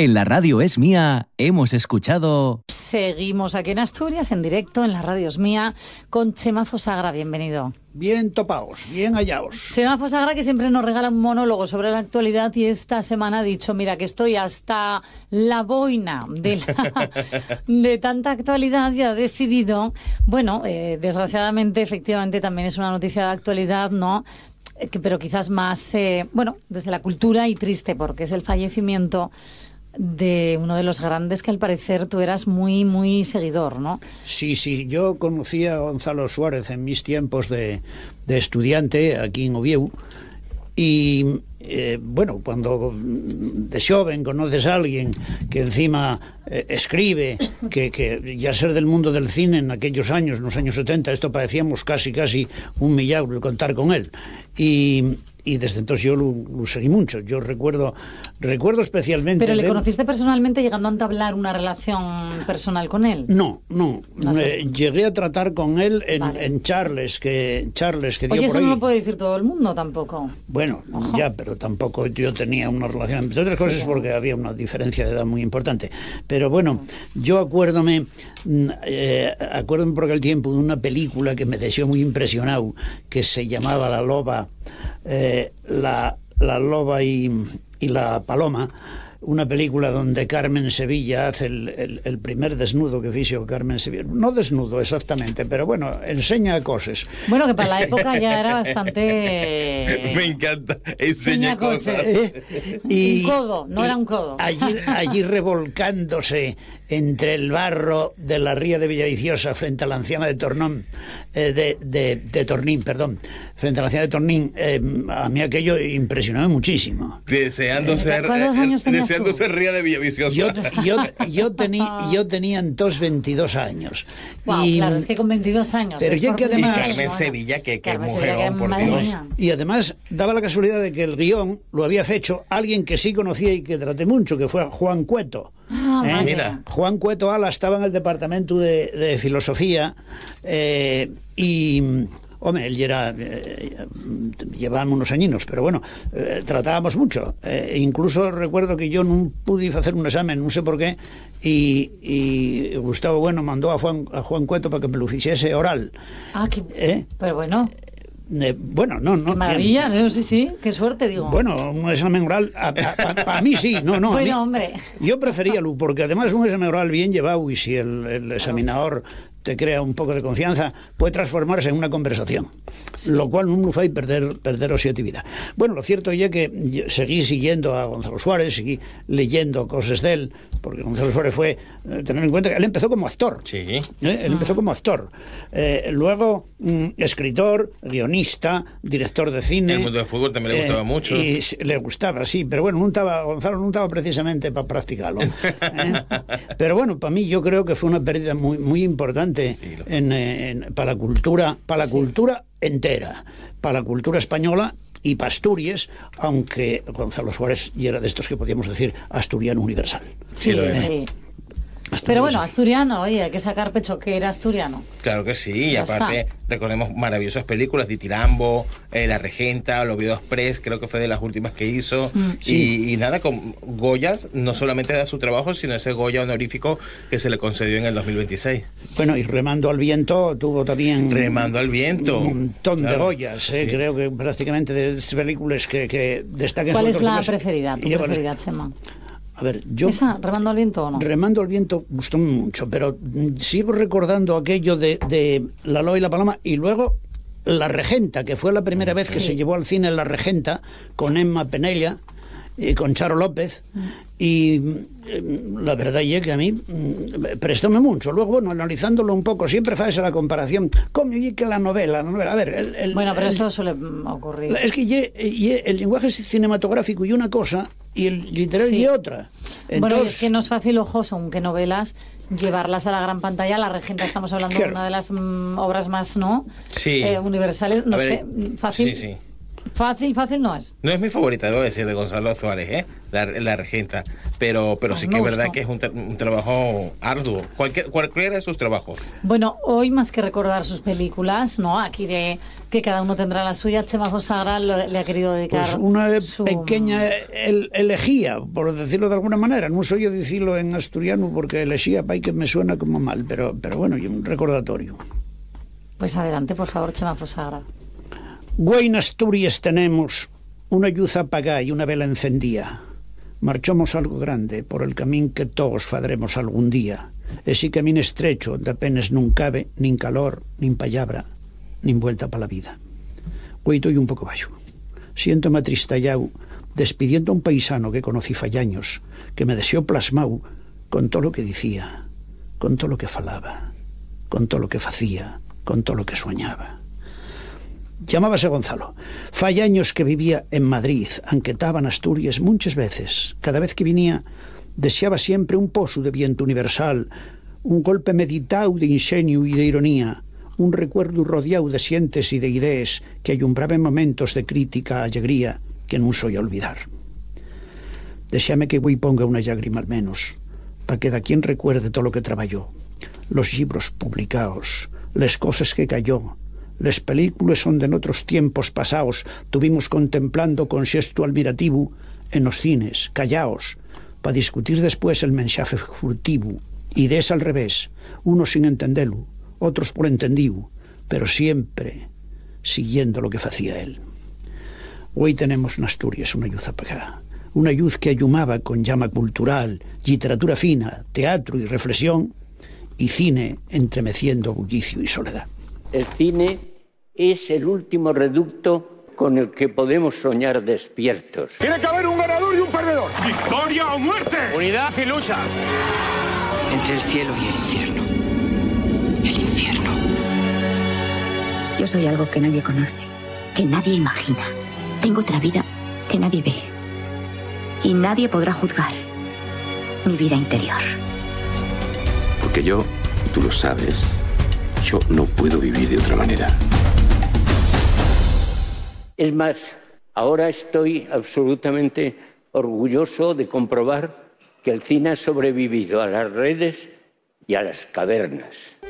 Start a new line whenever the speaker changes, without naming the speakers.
En la radio Es Mía hemos escuchado...
Seguimos aquí en Asturias, en directo, en la radio Es Mía, con Chema Fosagra. Bienvenido.
Bien topaos, bien hallaos.
Chema Fosagra, que siempre nos regala un monólogo sobre la actualidad, y esta semana ha dicho, mira, que estoy hasta la boina de tanta actualidad, y ha decidido, bueno, desgraciadamente, efectivamente, también es una noticia de actualidad, ¿no?, pero quizás más, bueno, desde la cultura, y triste, porque es el fallecimiento de uno de los grandes que al parecer tú eras muy, muy seguidor, ¿no?
Sí, yo conocí a Gonzalo Suárez en mis tiempos de estudiante aquí en Oviedo, y bueno, cuando de joven conoces a alguien que encima escribe, que ya ser del mundo del cine en aquellos años, en los años 70, esto parecíamos casi un milagro contar con él, y desde entonces yo lo seguí mucho. Yo recuerdo especialmente...
¿Pero le conociste personalmente, llegando a entablar una relación personal con él?
No. Llegué a tratar con él en charles que dio por ahí.
Oye, eso no lo puede decir todo el mundo tampoco.
Bueno, ya, pero tampoco yo tenía una relación, entre otras cosas porque había una diferencia de edad muy importante. Pero bueno, yo acuérdome por aquel tiempo de una película que me dejó muy impresionado, que se llamaba La Loba, la Loba y la Paloma, una película donde Carmen Sevilla hace el primer desnudo que hizo Carmen Sevilla. No desnudo exactamente, pero bueno, enseña cosas.
Bueno, que para la época ya era bastante...
Me encanta, enseña cosas.
Y,
un codo, no era un codo.
Allí revolcándose entre el barro de la ría de Villaviciosa frente a la anciana de Tornón, de Tornín, frente a la anciana de Tornín, a mí aquello impresionó muchísimo.
Deseando ser ría de Villaviciosa.
Yo tenía entonces 22 años.
Wow,
y,
claro, es que con 22 años.
Pero ya que además,
y Carmen Sevilla, que mujerón, por Dios.
Y además daba la casualidad de que el guión lo había hecho alguien que sí conocía y que traté mucho, que fue Juan Cueto.
Mira.
Juan Cueto Ala estaba en el departamento de filosofía, y hombre, él llevábamos unos añinos, pero bueno, tratábamos mucho. Incluso recuerdo que yo no pude hacer un examen, no sé por qué, y Gustavo Bueno mandó a Juan Cueto para que me lo hiciese oral.
Pero bueno...
bueno, no.
Qué maravilla, sí, qué suerte, digo.
Bueno, un examen oral, para mí sí, no.
Bueno, hombre.
Yo preferíalo, porque además un examen oral bien llevado, y si el examinador te crea un poco de confianza, puede transformarse en una conversación, sí. Lo cual no me fue perder objetividad. Bueno, lo cierto es que seguí siguiendo a Gonzalo Suárez, seguí leyendo cosas de él, porque Gonzalo Suárez fue, tener en cuenta que él empezó como actor.
Sí.
Él empezó como actor. Luego, escritor, guionista, director de cine.
El mundo del fútbol también le gustaba mucho.
Y le gustaba, sí, pero bueno, Gonzalo no estaba precisamente para practicarlo. Pero bueno, para mí yo creo que fue una pérdida muy, muy importante. Sí, para la cultura entera, para la cultura española y para Asturias, aunque Gonzalo Suárez ya era de estos que podíamos decir asturiano universal.
Sí. Pero bueno, asturiano, oye, hay que sacar pecho que era asturiano.
Claro que sí, y aparte recordemos maravillosas películas, Ditirambo, La Regenta, Los Oviedo Express, creo que fue de las últimas que hizo. Sí. Y nada, con Goyas, no solamente da su trabajo, sino ese Goya honorífico que se le concedió en el 2026.
Bueno, y Remando al Viento tuvo también...
Remando al Viento.
Un montón de Goyas, sí. Creo que prácticamente de las películas que destacan...
¿Cuál es la preferida, tu preferida, Chema?
A ver, yo...
¿Esa, Remando al Viento o no?
Remando al Viento gustó mucho, pero sigo recordando aquello de La Loba y la Paloma, y luego La Regenta, que fue la primera vez que se llevó al cine La Regenta, con Emma Penella y con Charo López, y la verdad es que a mí prestóme mucho. Luego, bueno, analizándolo un poco, siempre hace la comparación, como y que la novela, a ver...
Bueno, pero eso suele ocurrir.
Es que el lenguaje cinematográfico y una cosa, y el literario y otra. Entonces,
bueno, y es que no es fácil, ojo, según qué novelas, llevarlas a la gran pantalla. La Regenta, estamos hablando de una de las obras más, ¿no?
Sí.
Universales, no sé, fácil.
Sí.
Fácil no es.
No es mi favorita, debo decir, de Gonzalo Suárez, la regenta, pero sí que es verdad que es un trabajo arduo, cualquiera de sus trabajos.
Bueno, hoy más que recordar sus películas, ¿no? Aquí de que cada uno tendrá la suya, Chema Fosagra le ha querido dedicar
pues una pequeña elegía, por decirlo de alguna manera. No soy yo decirlo en asturiano porque elegía para que me suena como mal, pero bueno, y un recordatorio.
Pues adelante, por favor, Chema Fosagra.
Güey, en Asturias tenemos una luz apagada y una vela encendía. Marchamos algo grande por el camín que todos fadremos algún día. Ese camín estrecho de apenas nun cabe nin calor, nin palabra, nin vuelta para la vida. Güey, estoy un poco bajo. Siéntome atristallao despidiendo a un paisano que conocí fallaños, que me deseó plasmau con todo lo que decía, con todo lo que falaba, con todo lo que facía, con todo lo que soñaba. Llamábase Gonzalo. Fai años que vivía en Madrid, aunque estaba en Asturias muchas veces. Cada vez que venía, deseaba siempre un pozo de viento universal, un golpe meditado de ingenio y de ironía, un recuerdo rodeado de sientes y de ideas que alumbraba en momentos de crítica alegría que non soy olvidar. Deseame que güey ponga una lágrima al menos, para que da quien recuerde todo lo que trabajó, los libros publicados, las cosas que cayó, les películas onde en otros tiempos pasados tuvimos contemplando con xesto admirativo en os cines, callaos, pa discutir después el mensaje furtivo, ideas al revés, unos sin entendelo, otros por entendido, pero siempre siguiendo lo que facía él. Hoy tenemos en Asturias una luz apagada, una luz que allumaba con llama cultural, literatura fina, teatro y reflexión, y cine entremeciendo bullicio y soledad.
El cine es el último reducto con el que podemos soñar despiertos.
Tiene que haber un ganador y un perdedor. ¡Victoria o muerte!
Unidad y lucha.
Entre el cielo y el infierno. El infierno.
Yo soy algo que nadie conoce, que nadie imagina. Tengo otra vida que nadie ve. Y nadie podrá juzgar mi vida interior.
Porque yo, tú lo sabes, yo no puedo vivir de otra manera.
Es más, ahora estoy absolutamente orgulloso de comprobar que el cine ha sobrevivido a las redes y a las cavernas.